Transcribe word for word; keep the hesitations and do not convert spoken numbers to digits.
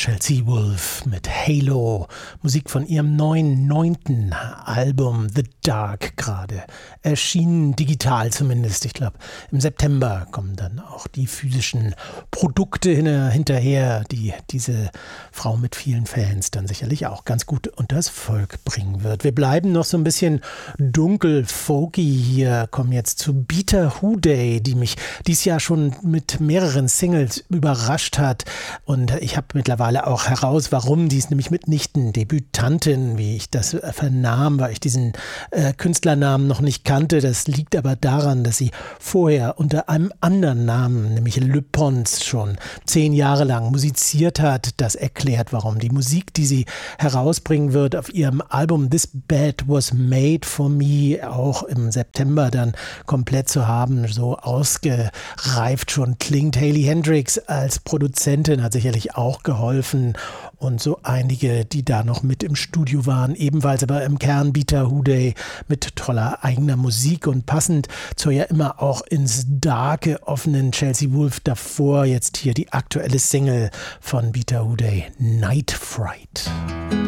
Chelsea Wolfe mit Halo, Musik von ihrem neuen, neunten Album The Dark, gerade erschienen, digital zumindest. Ich glaube, im September kommen dann auch die physischen Produkte hinterher, die diese Frau mit vielen Fans dann sicherlich auch ganz gut unters Volk bringen wird. Wir bleiben noch so ein bisschen dunkel, folky hier, kommen jetzt zu Beater Hooday, die mich dieses Jahr schon mit mehreren Singles überrascht hat, und ich habe mittlerweile auch heraus, warum. Die ist nämlich mitnichten Debütantin, wie ich das vernahm, weil ich diesen äh, Künstlernamen noch nicht kannte. Das liegt aber daran, dass sie vorher unter einem anderen Namen, nämlich Le Pons, schon zehn Jahre lang musiziert hat. Das erklärt, warum die Musik, die sie herausbringen wird auf ihrem Album This Bed Was Made For Me, auch im September dann komplett zu haben, so ausgereift schon klingt. Hayley Hendrix als Produzentin hat sicherlich auch geholfen, und so einige, die da noch mit im Studio waren, ebenfalls aber im Kern Beater Hooday mit toller eigener Musik und passend zur ja immer auch ins Darke offenen Chelsea Wolfe davor jetzt hier die aktuelle Single von Beater Hooday, Night Fright.